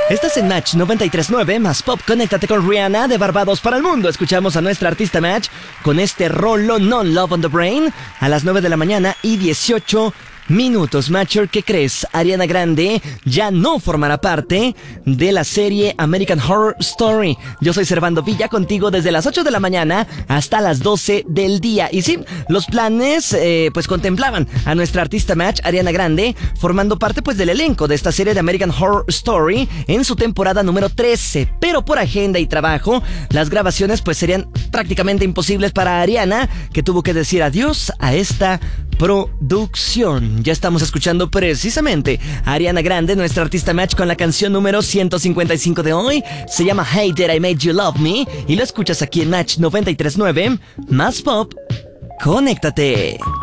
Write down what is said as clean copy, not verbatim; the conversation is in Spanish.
Estás en Match 93.9, más pop, conéctate con Rihanna de Barbados para el mundo. Escuchamos a nuestra artista Match con este rolo No Love on the Brain a las 9 de la mañana y 18 minutos. Matcher, ¿qué crees? Ariana Grande ya no formará parte de la serie American Horror Story. Yo soy Servando Villa, contigo desde las 8 de la mañana hasta las 12 del día. Y sí, los planes pues contemplaban a nuestra artista Match, Ariana Grande, formando parte pues del elenco de esta serie de American Horror Story en su temporada número 13. Pero por agenda y trabajo, las grabaciones pues serían prácticamente imposibles para Ariana, que tuvo que decir adiós a esta producción. Ya estamos escuchando precisamente a Ariana Grande, nuestra artista Match, con la canción número 155 de hoy. Se llama Hey Did I Made You Love Me y lo escuchas aquí en Match 93.9, más pop, conéctate.